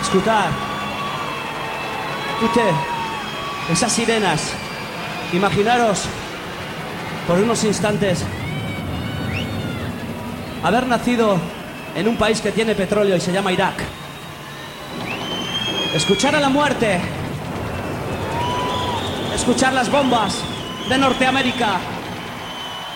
Escuchar. Usted, esas sirenas. Imaginaros, por unos instantes, haber nacido en un país que tiene petróleo y se llama Irak. Escuchar a la muerte. Escuchar las bombas de Norteamérica.